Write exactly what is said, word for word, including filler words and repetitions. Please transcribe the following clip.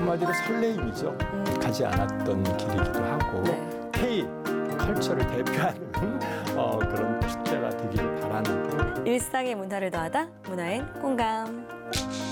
한마디로 설레임이죠. 음. 가지 않았던 길이기도 하고 네. K 컬처를 대표하는 어, 그런 축제가 되기를 바라는. 일상의 문화를 더하다 문화엔 공감.